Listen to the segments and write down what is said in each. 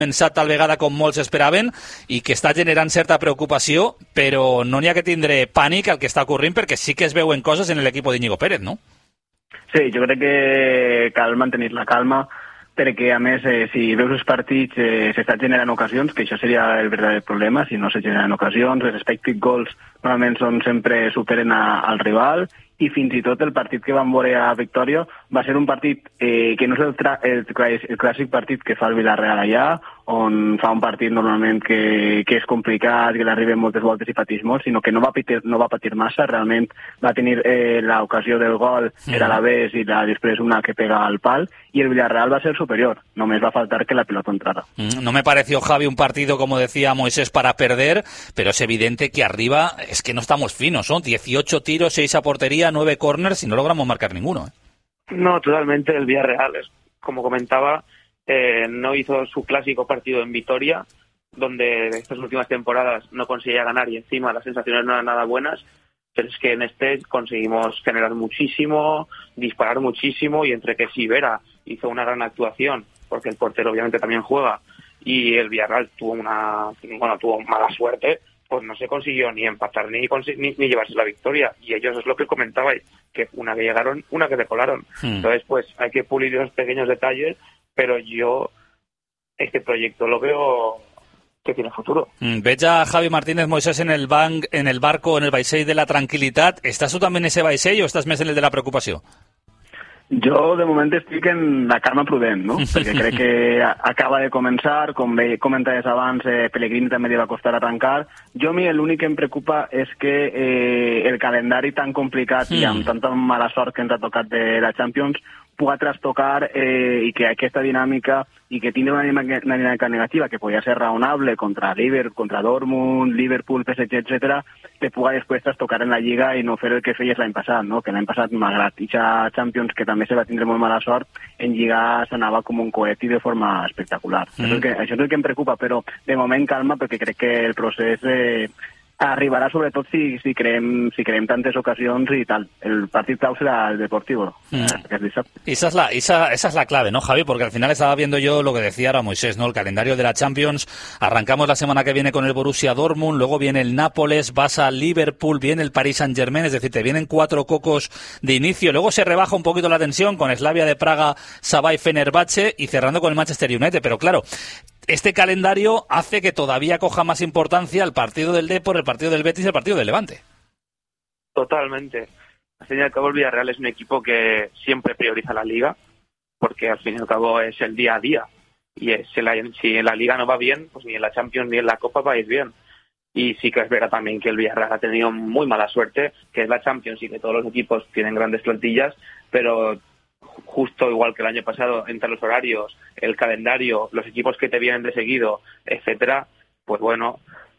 començat tal vegada com molts esperaven i que està generant certa preocupació, però no n'hi ha que tindre pànic al que està ocorrint perquè sí que es veuen coses en l'equip d'Íñigo Pérez, no? Sí, jo crec que cal mantenir la calma perquè, a més, si veus els partits s'està generant ocasions, que això seria el verdader problema, si no se generen ocasions, els expected goals normalment sempre superen al rival, i fins i tot el partit que vam veure a Victòria va ser un partit que no és el clàssic partit que fa el Villarreal allà, on fa un partit normalment que és complicat, que l'arriben moltes voltes i pateix molt, sinó que no va patir massa, realment va tenir l'ocasió del gol, era la vez i després una que pega al pal, y el Villarreal va a ser superior, només va faltar que la pelota entrara. No me pareció, Javi, un partido, como decía Moisés, para perder, pero es evidente que arriba es que no estamos finos, son 18 tiros, 6 a portería, 9 corners y no logramos marcar ninguno. No, totalmente. El Villarreal, como comentaba, no hizo su clásico partido en Vitoria, donde estas últimas temporadas no conseguía ganar y encima las sensaciones no eran nada buenas, pero es que en este conseguimos generar muchísimo, disparar muchísimo, y entre que si Vera hizo una gran actuación, porque el portero obviamente también juega, y el Villarreal tuvo mala suerte, pues no se consiguió ni empatar ni llevarse la victoria, y ellos es lo que comentabais, que una que llegaron, una que decolaron. Entonces pues hay que pulir esos pequeños detalles, pero yo este proyecto lo veo que tiene futuro. Veig a Javi Martínez, Moisés, en el barco, en el vaixell de la tranquil·litat. Estàs tu també en ese vaixell o estàs més en el de la preocupació? Jo, de moment, estic en la calma prudent, no? Perquè crec que acaba de començar, com comentaves abans, Pellegrini també li va costar arrencar. Jo, a mi, l'únic que em preocupa és que el calendari tan complicat i amb tanta mala sort que ens ha tocat de la Champions puga trastocar i que aquesta dinàmica i que tindre una dinàmica negativa que podia ser raonable contra Dortmund, Liverpool, PSG, etc., te puga després trastocar en la Lliga i no fer el que feies l'any passat, no? Que l'any passat, malgrat aquesta Champions, que també se va tindre molt mala sort, en Lliga s'anava com un coet i de forma espectacular. Això és el que em preocupa, però de moment calma, perquè crec que el procés arribarà sobretot si creem tantes ocasions y tal. El partido clau será el Deportivo. Esa es la clave, ¿no, Javi? Porque al final estaba viendo yo lo que decía ahora Moisés, ¿no? El calendario de la Champions. Arrancamos la semana que viene con el Borussia Dortmund, luego viene el Nápoles, vas a Liverpool, viene el Paris Saint-Germain, es decir, te vienen 4 cocos de inicio. Luego se rebaja un poquito la tensión con Slavia de Praga, Saba y Fenerbahce y cerrando con el Manchester United. Pero claro, este calendario hace que todavía coja más importancia el partido del Depor, el partido del Betis y el partido del Levante. Totalmente. Al fin y al cabo, el Villarreal es un equipo que siempre prioriza la Liga, porque al fin y al cabo es el día a día. Y si en la Liga no va bien, pues ni en la Champions ni en la Copa va a ir bien. Y sí que es verdad también que el Villarreal ha tenido muy mala suerte, que es la Champions y que todos los equipos tienen grandes plantillas, pero justo igual que el año pasado, entre los horarios, el calendario, los equipos que te vienen de seguido, etcétera, pues bueno,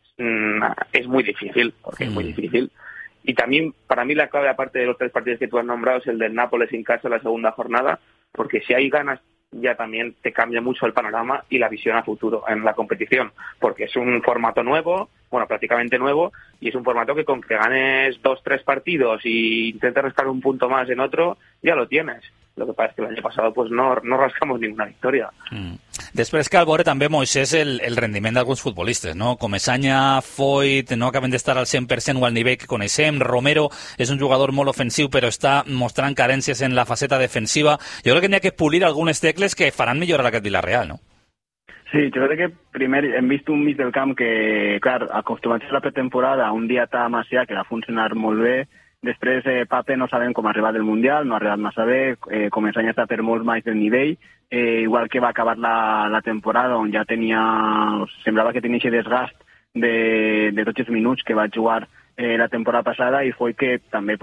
es muy difícil, porque es muy difícil. Y también, para mí, la clave, aparte de los 3 partidos que tú has nombrado, es el del Nápoles en casa, la segunda jornada, porque si hay ganas, ya también te cambia mucho el panorama y la visión a futuro en la competición, porque es un formato nuevo, bueno, prácticamente nuevo, y es un formato que con que ganes 2-3 partidos y intentes rascar un punto más en otro, ya lo tienes. Lo que pasa es que el año pasado pues no rascamos ninguna victòria. Després cal veure també, Moisés, el rendiment d'alguns futbolistes, no? Comesaña, Foyt, no acaben d'estar al 100% o al nivell que coneixem. Romero és un jugador molt ofensiu però està mostrant carències en la faceta defensiva. Jo crec que n'hi ha que pulir algunes tecles que faran millorar aquest Villarreal, no? Sí, jo crec que primer hem vist un mig del camp que, clar, acostumats a la pretemporada, un dia a Macià que va funcionar molt bé. Després, Pape no sabem com arribar del Mundial, no ha arribat massa bé, Comesaña està per molt més del nivell, igual que va acabar la temporada on ja semblava que tenia aquest desgast de tots els minuts que va jugar la temporada passada, i foi que també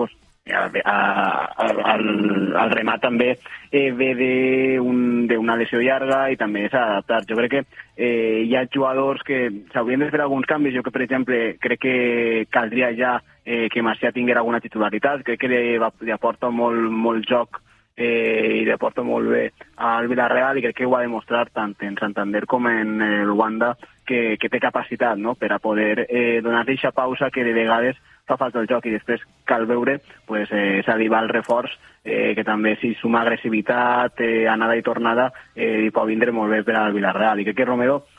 al remat també ve d'una lesió llarga i també s'ha adaptat. Jo crec que hi ha jugadors que s'haurien de fer alguns canvis. Jo que, per exemple, crec que caldria ja que Macià tinguera alguna titularitat. Crec que li aporta molt joc i li aporta molt bé al Villarreal, i crec que ho ha demostrat tant en Santander com en el Wanda, que té capacitat, no?, per a poder donar-li aquesta pausa que de vegades fa falta el joc, i després cal veure pues, s'arriba al reforç, que també si suma agressivitat, anada i tornada, li pot vindre molt bé per al Villarreal. I crec que Romero